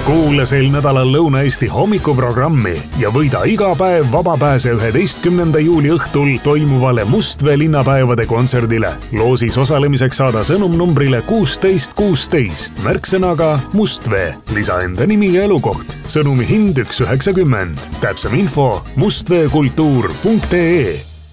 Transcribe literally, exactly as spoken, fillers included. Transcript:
kuula sel nädalal Lõuna-Eesti hommikuprogrammi ja võida iga päev vaba pääse üheteistkümnenda juuli õhtul toimuvale Mustvee linnapäevade kontserdile. Loosis osalemiseks saada sõnum numbrile kuusteist kuusteist märksõnaga Mustvee. Lisa enda nimi ja elukoht. Sõnumi hind üks üheksakümmend. Täpsem info mustveekultuur punkt ee.